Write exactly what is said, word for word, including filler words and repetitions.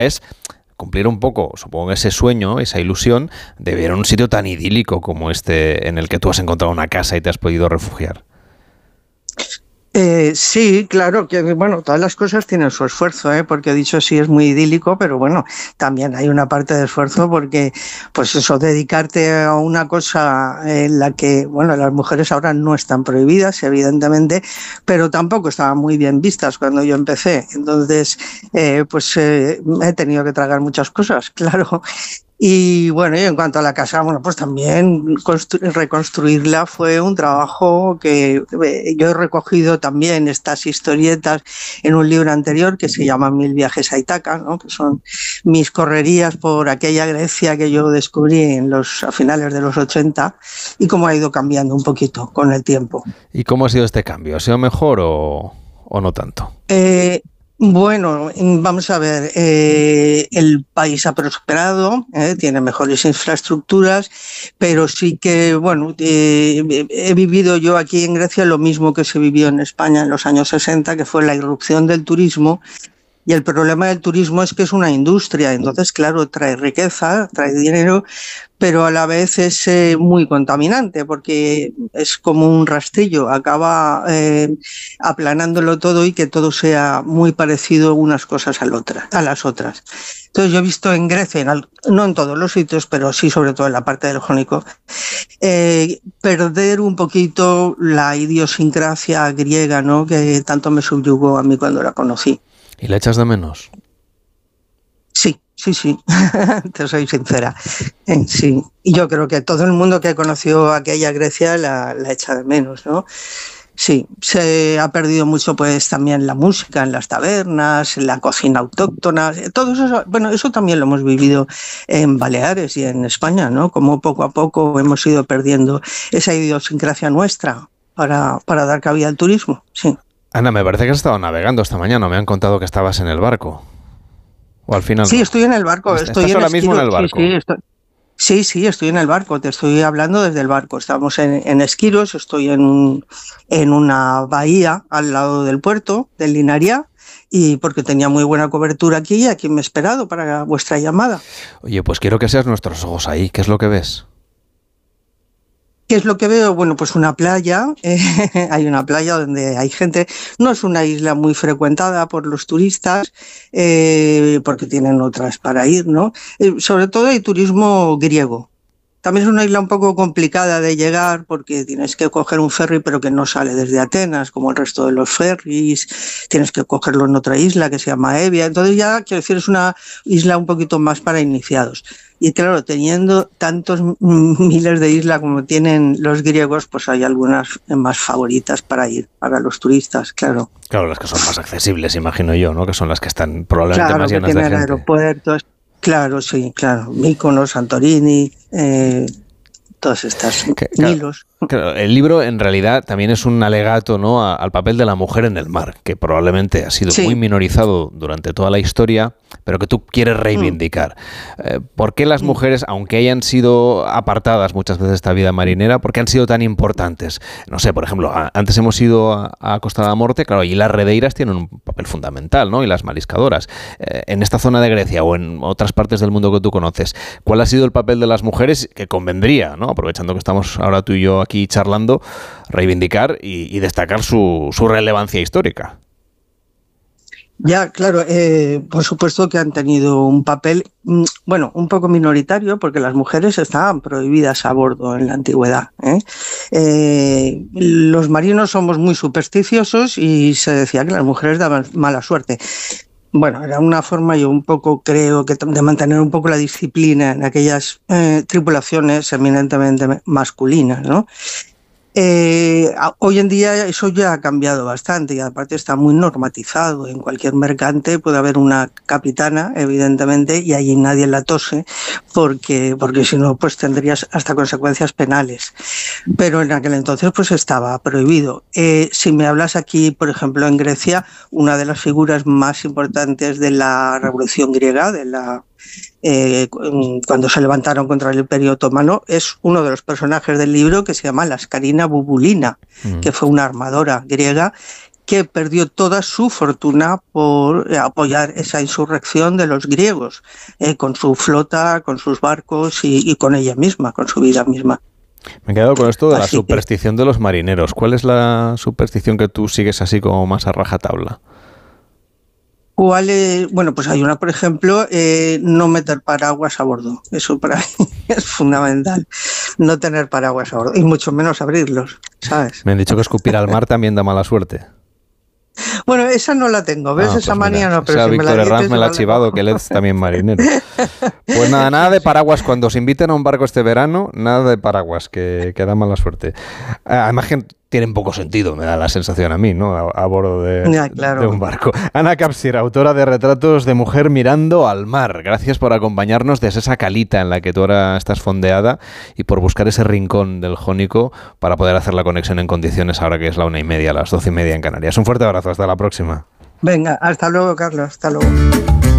es cumplir un poco, supongo, ese sueño, esa ilusión de ver un sitio tan idílico como este en el que tú has encontrado una casa y te has podido refugiar. Eh, sí, claro, que bueno, todas las cosas tienen su esfuerzo, ¿eh? Porque dicho así es muy idílico, pero bueno, también hay una parte de esfuerzo porque, pues eso, dedicarte a una cosa en la que, bueno, las mujeres ahora no están prohibidas, evidentemente, pero tampoco estaban muy bien vistas cuando yo empecé. Entonces, eh, pues eh, he tenido que tragar muchas cosas, claro. Y bueno, y en cuanto a la casa, bueno, pues también constru- reconstruirla fue un trabajo que eh, yo he recogido también estas historietas en un libro anterior que se llama Mil viajes a Ítaca, ¿no? Que son mis correrías por aquella Grecia que yo descubrí en los, a finales de los ochenta y cómo ha ido cambiando un poquito con el tiempo. ¿Y cómo ha sido este cambio? ¿Ha sido mejor o, o no tanto? Eh, Bueno, vamos a ver, eh, el país ha prosperado, eh, tiene mejores infraestructuras, pero sí que, bueno, eh, he vivido yo aquí en Grecia lo mismo que se vivió en España en los años sesenta, que fue la irrupción del turismo. Y el problema del turismo es que es una industria, entonces, claro, trae riqueza, trae dinero, pero a la vez es eh, muy contaminante porque es como un rastrillo, acaba eh, aplanándolo todo y que todo sea muy parecido unas cosas a, la otra, a las otras. Entonces yo he visto en Grecia, en al, no en todos los sitios, pero sí sobre todo en la parte del Jónico, eh, perder un poquito la idiosincrasia griega, ¿no? Que tanto me subyugó a mí cuando la conocí. ¿Y la echas de menos? Sí, sí, sí, te soy sincera. Eh, sí, y yo creo que todo el mundo que conoció aquella Grecia la, la echa de menos, ¿no? Sí, se ha perdido mucho pues también la música en las tabernas, la cocina autóctona, todo eso, bueno, eso también lo hemos vivido en Baleares y en España, ¿no? Como poco a poco hemos ido perdiendo esa idiosincrasia nuestra para, para dar cabida al turismo, sí. Ana, me parece que has estado navegando esta mañana. Me han contado que estabas en el barco. ¿O al final Sí, no? estoy en el barco. ¿Estás Estoy en ahora mismo en el barco? Sí, sí, estoy, sí, sí, estoy en el barco. Te estoy hablando desde el barco. Estamos en, en Esquiros. Estoy en, un, en una bahía al lado del puerto, del Linaria, y porque tenía muy buena cobertura aquí y aquí me he esperado para vuestra llamada. Oye, pues quiero que seas nuestros ojos ahí. ¿Qué es lo que ves? ¿Qué es lo que veo? Bueno, pues una playa, eh, hay una playa donde hay gente, no es una isla muy frecuentada por los turistas, eh, porque tienen otras para ir, ¿no? Eh, sobre todo hay turismo griego. También es una isla un poco complicada de llegar porque tienes que coger un ferry pero que no sale desde Atenas, como el resto de los ferries, tienes que cogerlo en otra isla que se llama Evia, entonces ya, quiero decir, es una isla un poquito más para iniciados. Y claro, teniendo tantos miles de islas como tienen los griegos, pues hay algunas más favoritas para ir, para los turistas, claro. Claro, las que son más accesibles, imagino yo, ¿no? Que son las que están probablemente claro, más llenas que de tienen gente. aeropuertos. Claro, sí, claro. Mykonos, Santorini, eh, todas estas, que, claro, Milos. Claro, el libro en realidad también es un alegato, ¿no?, a, al papel de la mujer en el mar, que probablemente ha sido sí. muy minorizado durante toda la historia, pero que tú quieres reivindicar. Mm. Eh, ¿Por qué las mujeres, aunque hayan sido apartadas muchas veces de esta vida marinera, por qué han sido tan importantes? No sé, por ejemplo, a, antes hemos ido a, a Costa da Morte, claro, y las redeiras tienen un papel fundamental, ¿no?, y las mariscadoras. Eh, en esta zona de Grecia o en otras partes del mundo que tú conoces, ¿cuál ha sido el papel de las mujeres que convendría, ¿no?, aprovechando que estamos ahora tú y yo aquí aquí charlando, reivindicar y, y destacar su, su relevancia histórica? Ya, claro, eh, por supuesto que han tenido un papel, bueno, un poco minoritario, porque las mujeres estaban prohibidas a bordo en la antigüedad, ¿eh? Eh, los marinos somos muy supersticiosos y se decía que las mujeres daban mala suerte. Bueno, era una forma, yo un poco creo, que de mantener un poco la disciplina en aquellas eh, tripulaciones eminentemente masculinas, ¿no? Eh, hoy en día eso ya ha cambiado bastante y aparte está muy normatizado. En cualquier mercante puede haber una capitana, evidentemente, y allí nadie la tose porque, porque si no pues tendrías hasta consecuencias penales. Pero en aquel entonces pues estaba prohibido. Eh, si me hablas aquí, por ejemplo, en Grecia, una de las figuras más importantes de la Revolución griega, de la Eh, cuando se levantaron contra el Imperio Otomano, es uno de los personajes del libro que se llama la Ascarina Bubulina, mm. que fue una armadora griega que perdió toda su fortuna por apoyar esa insurrección de los griegos, eh, con su flota, con sus barcos y, y con ella misma, con su vida misma. Me he quedado con esto de la Así superstición que, de los marineros. ¿Cuál es la superstición que tú sigues así como más a rajatabla? ¿Cuál es? Bueno, pues hay una, por ejemplo, eh, no meter paraguas a bordo. Eso para mí es fundamental. No tener paraguas a bordo, y mucho menos abrirlos, ¿sabes? Me han dicho que escupir al mar también da mala suerte. Bueno, esa no la tengo, ¿ves? Ah, pues esa manía mira, no, pero esa si me Víctor la Herranz dices, me la ha vale, chivado, cojo. que él es también marinero. Pues nada, nada de paraguas. Cuando os inviten a un barco este verano, nada de paraguas, que, que da mala suerte. Además que tienen poco sentido, me da la sensación a mí, ¿no? A, a bordo de, Ya, claro. de un barco. Ana Capsir, autora de Retratos de mujer mirando al mar. Gracias por acompañarnos desde esa calita en la que tú ahora estás fondeada y por buscar ese rincón del Jónico para poder hacer la conexión en condiciones ahora que es la una y media, las doce y media en Canarias. Un fuerte abrazo, hasta la próxima. Venga, hasta luego, Carlos, hasta luego.